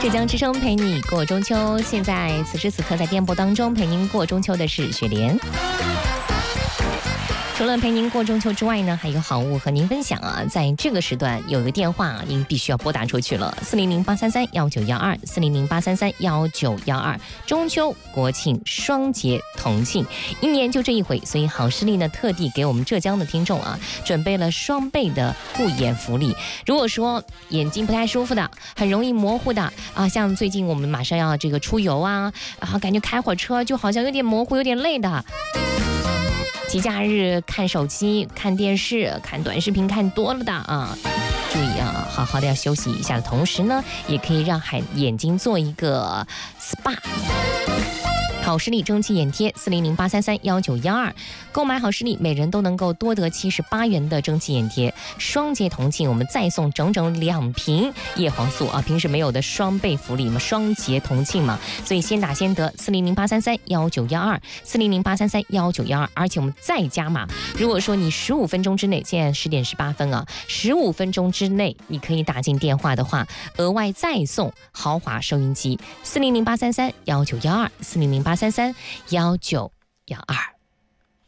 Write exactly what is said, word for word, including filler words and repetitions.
浙江之声陪你过中秋，现在此时此刻在电波当中陪您过中秋的是雪莲。除了陪您过中秋之外呢，还有好物和您分享啊！在这个时段有一个电话，您必须要拨打出去了，四零零八三三幺九幺二，四零零八三三幺九幺二。中秋国庆双节同庆，一年就这一回，所以好视力呢特地给我们浙江的听众啊准备了双倍的护眼福利。如果说眼睛不太舒服的，很容易模糊的啊，像最近我们马上要这个出游啊，然后感觉开火车就好像有点模糊、有点累的。节假日看手机、看电视、看短视频看多了的啊，注意啊，好好的要休息一下的同时呢，也可以让海眼睛做一个 S P A。好视力蒸汽眼贴四零零八三三幺九幺二，购买好视力，每人都能够多得七十八元的蒸汽眼贴。双节同庆，我们再送整整两瓶叶黄素啊，平时没有的双倍福利嘛，双节同庆嘛，所以先打先得。四零零八三三幺九幺二，四零零八三三幺九幺二，而且我们再加码，如果说你十五分钟之内，现在十点十八分啊，十五分钟之内你可以打进电话的话，额外再送豪华收音机。四零零八三三幺九幺二，四零零八三三幺九幺二。